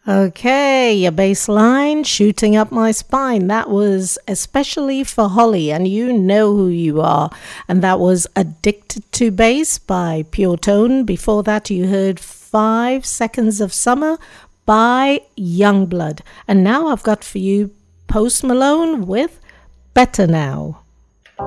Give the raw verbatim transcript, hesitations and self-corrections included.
Okay, your bass line shooting up my spine. That was especially for Holly, and you know who you are. And that was Addicted to Bass by Pure Tone. Before that, you heard Five Seconds of Summer by Youngblood. And now I've got for you Post Malone with Better Now.